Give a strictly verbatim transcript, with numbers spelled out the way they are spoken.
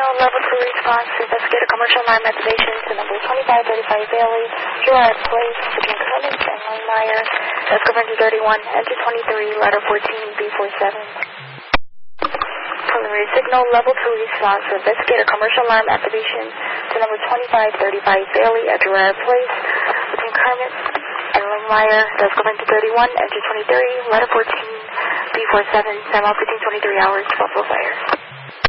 signal level two response to investigate a commercial alarm activation to number twenty-five thirty-five Bailey, Girard Place, between Cummins and Langmeyer. That's governed to thirty-one, enter twenty-three, letter fourteen, B forty-seven. Preliminary signal level two response to investigate a commercial alarm activation to number twenty-five thirty-five Bailey at Girard Place, between Cummins and Langmeyer. That's governed to thirty-one, enter twenty-three, letter fourteen, B forty-seven, time operating twenty-three hours, Buffalo Fire.